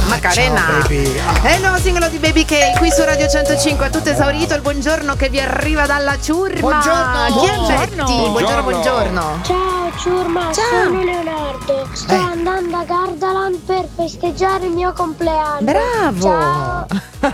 Macarena. Ciao, baby. È il nuovo singolo di Baby K qui su Radio 105, tutto esaurito. Il buongiorno che vi arriva dalla ciurma. Buongiorno. Chi è Betty? Buongiorno. Ciao ciurma, Ciao. sono Leonardo. Sto andando a Gardaland per festeggiare il mio compleanno. Bravo. Ciao.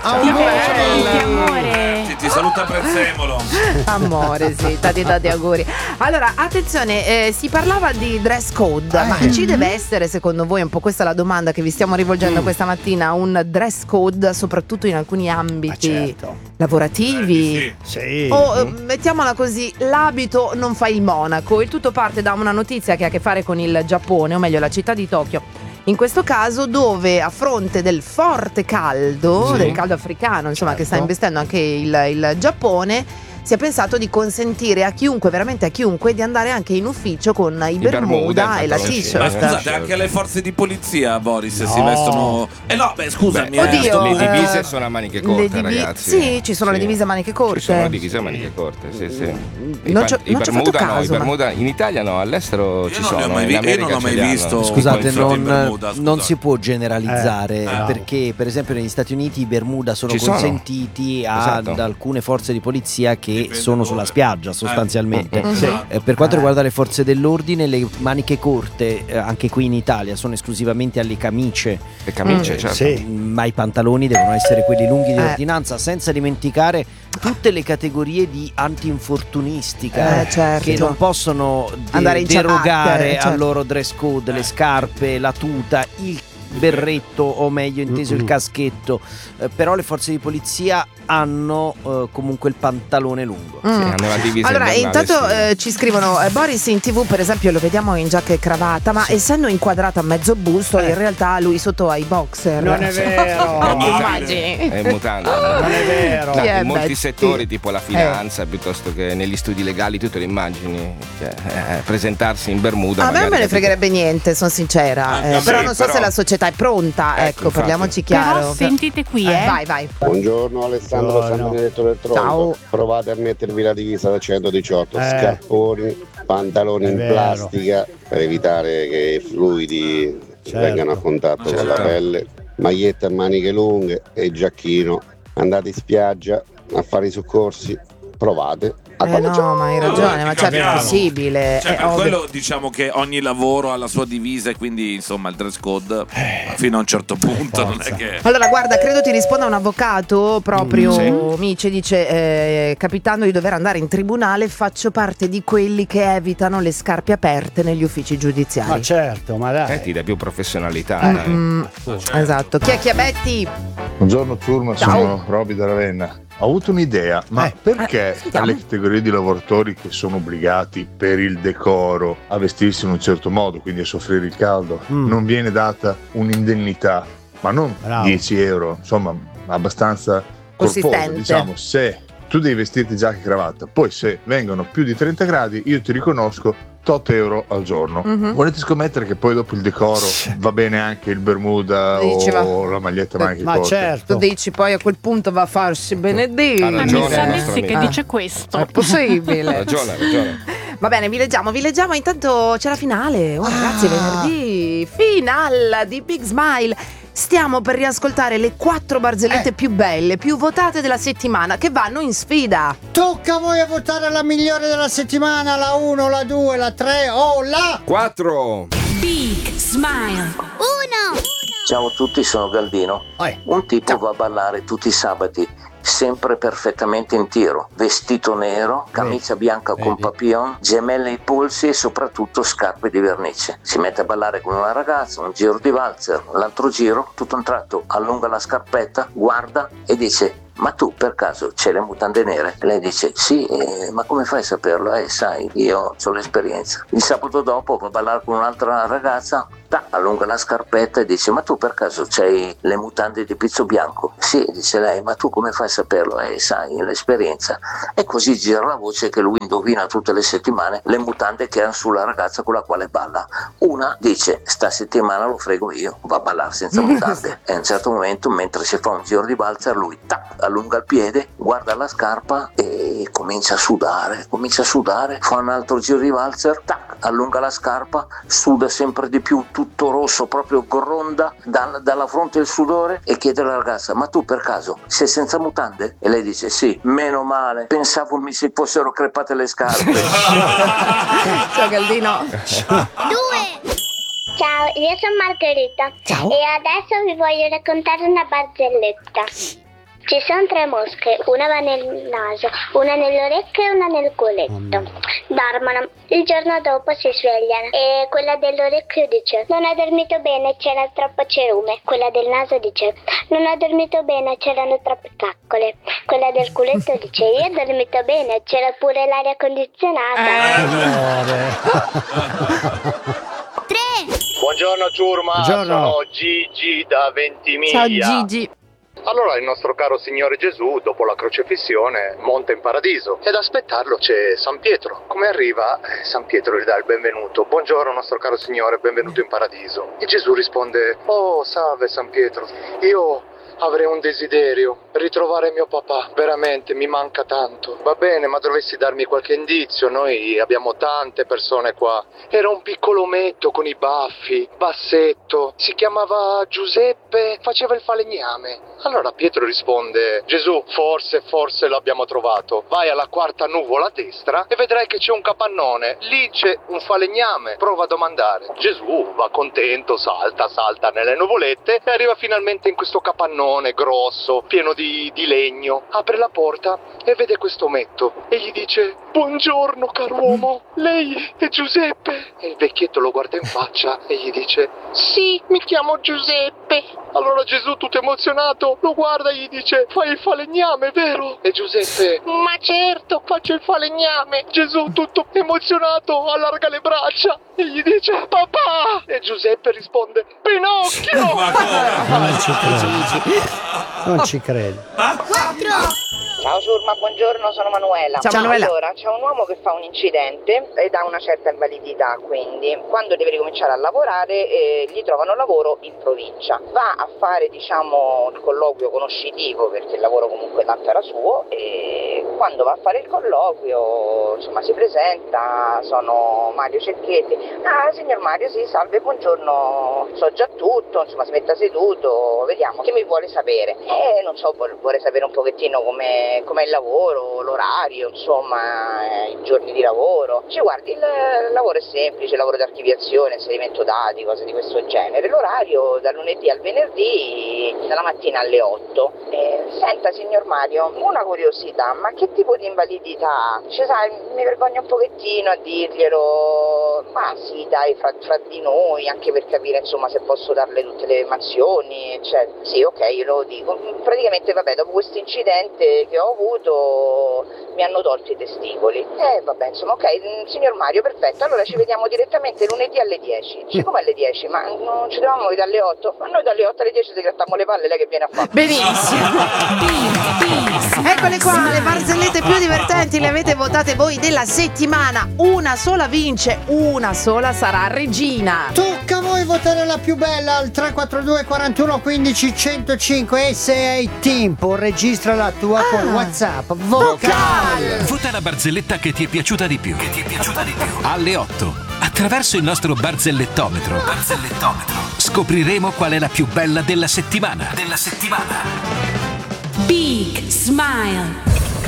Amore. Ti saluta Prezzemolo. Amore, sì, tanti auguri. Allora, attenzione, si parlava di dress code, ma ci deve essere, secondo voi, un po' questa è la domanda che vi stiamo rivolgendo questa mattina, un dress code soprattutto in alcuni ambiti lavorativi? Sì. O mettiamola così, l'abito non fa il monaco. Il tutto parte da una notizia che ha a che fare con il Giappone, o meglio la città di Tokyo. In questo caso, dove a fronte del forte caldo, del caldo africano, insomma, che sta investendo anche il Giappone, si è pensato di consentire a chiunque, veramente a chiunque, di andare anche in ufficio con i bermuda e la t-shirt. Ma scusate, anche alle forze di polizia, Boris, si vestono. Scusami. Oddio, le divise sono a maniche corte, ragazzi. Sì, ci sono le divise a maniche corte. Ci sono le divise a maniche corte, sì. Non ci ho fatto caso, i bermuda in Italia no, all'estero ci sono. Io non ho mai visto. Scusate, non si può generalizzare perché per esempio negli Stati Uniti i bermuda sono consentiti ad alcune forze di polizia che sono sulla spiaggia sostanzialmente. Per quanto riguarda le forze dell'ordine, le maniche corte anche qui in Italia sono esclusivamente alle camicie. Le camicie, certo. Ma i pantaloni devono essere quelli lunghi di ordinanza, senza dimenticare tutte le categorie di antinfortunistica che non possono andare in derogare ciabatte, al loro dress code, le scarpe, la tuta, il berretto o meglio inteso il caschetto, però le forze di polizia hanno comunque il pantalone lungo. Hanno la divisa allora invernale, intanto ci scrivono Boris in TV per esempio lo vediamo in giacca e cravatta, ma essendo inquadrato a mezzo busto in realtà lui sotto ha i boxer. Non è vero. Immagini. È mutante. Non è vero. Chi è In molti Betty? settori tipo la finanza piuttosto che negli studi legali tu te le immagini presentarsi in bermuda. A me ne fregherebbe niente, sono sincera, però non so se la società è pronta, ecco, infatti. parliamoci chiaro. Però sentite qui, vai. Buongiorno Alessandro, sono direttore elettronico. Ciao. Provate a mettervi la divisa da 118, scarponi, pantaloni in vero. plastica per evitare che i fluidi vengano a contatto con la pelle, magliette a maniche lunghe e giacchino. Andate in spiaggia a fare i soccorsi, provate. No, ma hai ragione, ma certo è possibile. Cioè, è per ovvio. quello diciamo che ogni lavoro ha la sua divisa e quindi insomma il dress code fino a un certo punto non è che. Allora guarda, credo ti risponda un avvocato proprio Mici, dice capitando di dover andare in tribunale faccio parte di quelli che evitano le scarpe aperte negli uffici giudiziari. Ma certo, ma dai. Ti dà più professionalità. Esatto. Chi è Betty? Buongiorno Ciurma, sono Roby da Ravenna. Ho avuto un'idea, ma perché alle categorie di lavoratori che sono obbligati per il decoro a vestirsi in un certo modo, quindi a soffrire il caldo, non viene data un'indennità, ma non 10 euro, insomma abbastanza corposa, consistente. diciamo, se tu devi vestirti giacca e cravatta, poi se vengono più di 30 gradi io ti riconosco tot euro al giorno. Volete scommettere che poi dopo il decoro va bene anche il bermuda o la maglietta maniche corte? Ma certo. Tu dici poi a quel punto va a farsi benedire. Ha ragione, Salessi che dice questo. È possibile. Ragione. Va bene, vi leggiamo. Intanto c'è la finale. Ragazzi, venerdì finale di Big Smile. Stiamo per riascoltare le 4 barzellette più belle, più votate della settimana, che vanno in sfida. Tocca a voi a votare la migliore della settimana, la 1, la 2, la 3 o la 4. Big Smile. 1. Ciao a tutti, sono Galdino. Un tipo va a ballare tutti i sabati, sempre perfettamente in tiro, vestito nero, camicia bianca con papillon, gemelle ai polsi e soprattutto scarpe di vernice. Si mette a ballare con una ragazza, un giro di valzer, l'altro giro, tutto un tratto allunga la scarpetta, guarda e dice: ma tu per caso c'hai le mutande nere? E lei dice: sì, ma come fai a saperlo? Sai, io ho l'esperienza. Il sabato dopo va a ballare con un'altra ragazza, allunga la scarpetta e dice: ma tu per caso c'hai le mutande di pizzo bianco? Sì, dice lei, ma tu come fai a saperlo? Sai, l'esperienza. E così gira la voce che lui indovina tutte le settimane le mutande che ha sulla ragazza con la quale balla. Una dice: sta settimana lo frego io, va a ballare senza mutande. E a un certo momento, mentre si fa un giro di valzer, lui allunga il piede, guarda la scarpa e comincia a sudare, fa un altro giro di valzer, tac, allunga la scarpa, suda sempre di più, tutto rosso, proprio gronda dalla fronte il sudore, e chiede alla ragazza: ma tu per caso sei senza mutande? E lei dice: sì, meno male, pensavo mi si fossero crepate le scarpe. Ciao Galdino. 2. Ciao, io sono Margherita. Ciao. E adesso vi voglio raccontare una barzelletta. Ci sono 3 mosche, una va nel naso, una nell'orecchio e una nel culetto. Dormono. Il giorno dopo si svegliano e quella dell'orecchio dice: non ho dormito bene, c'era troppo cerume. Quella del naso dice: non ho dormito bene, c'erano troppe caccole. Quella del culetto dice: io ho dormito bene, c'era pure l'aria condizionata. 3. Buongiorno ciurma, sono Gigi da Ventimiglia. Ciao Gigi. Allora il nostro caro Signore Gesù, dopo la crocefissione, monta in paradiso ed ad aspettarlo c'è San Pietro. Come arriva, San Pietro gli dà il benvenuto. Buongiorno nostro caro Signore, benvenuto in paradiso. E Gesù risponde: oh, salve San Pietro, io avrei un desiderio, ritrovare mio papà, veramente mi manca tanto. Va bene, ma dovresti darmi qualche indizio, noi abbiamo tante persone qua. Era un piccolo ometto con i baffi, bassetto, si chiamava Giuseppe, faceva il falegname. Allora Pietro risponde: Gesù, forse l'abbiamo trovato. Vai alla 4ª nuvola a destra e vedrai che c'è un capannone, lì c'è un falegname, prova a domandare. Gesù va contento, salta nelle nuvolette e arriva finalmente in questo capannone grosso, pieno di legno. Apre la porta e vede questo ometto e gli dice: buongiorno caro uomo, lei è Giuseppe? E il vecchietto lo guarda in faccia e gli dice: sì, mi chiamo Giuseppe. Allora Gesù, tutto emozionato, lo guarda e gli dice: fai il falegname, vero? E Giuseppe: ma certo, faccio il falegname. Gesù, tutto emozionato, allarga le braccia e gli dice: papà! E Giuseppe risponde: Pinocchio! Non ci credo. 4. Ciao Ciurma, buongiorno, sono Manuela. Ciao Manuela. Allora, c'è un uomo che fa un incidente ed ha una certa invalidità, quindi quando deve ricominciare a lavorare gli trovano lavoro in provincia. Va a fare, il colloquio conoscitivo, perché il lavoro comunque tanto era suo, e quando va a fare il colloquio, si presenta: sono Mario Cecchetti. Ah, signor Mario, sì, salve, buongiorno, so già tutto, si metta seduto, vediamo, che mi vuole sapere? Non so, vorrei sapere un pochettino com'è il lavoro, l'orario, i giorni di lavoro. Guardi, il lavoro è semplice, lavoro di archiviazione, inserimento dati, cose di questo genere. L'orario dal lunedì al venerdì, dalla mattina alle 8. Senta signor Mario, una curiosità, ma che tipo di invalidità? Mi vergogno un pochettino a dirglielo, ma sì dai, fra di noi, anche per capire se posso darle tutte le mansioni, eccetera. Sì, ok, glielo dico. Praticamente dopo questo incidente che ho avuto mi hanno tolto i testicoli. Ok, signor Mario, perfetto, allora ci vediamo direttamente lunedì alle 10. Come alle 10? Ma non ci dovevamo vedere alle 8? Ma noi dalle 8 alle 10 ti grattiamo le palle, lei che viene a fare? Benissimo. Eccole qua, le barzellette più divertenti le avete votate voi della settimana. Una sola vince, una sola sarà regina. Tocca a voi votare la più bella al 342 41 15 105 e se hai tempo registra la tua con WhatsApp vocale. Vota la barzelletta che ti è piaciuta di più. Alle 8, attraverso il nostro barzellettometro, scopriremo qual è la più bella della settimana. Big Smile.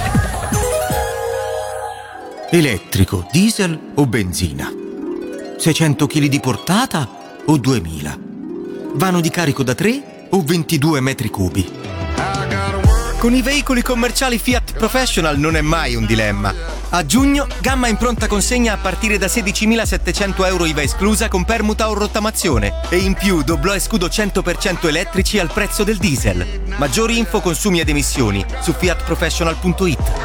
Elettrico, diesel o benzina? 600 kg di portata o 2000? Vano di carico da 3 o 22 metri cubi? Con i veicoli commerciali Fiat Professional non è mai un dilemma. A giugno, gamma in pronta consegna a partire da 16.700 euro IVA esclusa con permuta o rottamazione. E in più doblò e scudo 100% elettrici al prezzo del diesel. Maggiori info, consumi ed emissioni su fiatprofessional.it.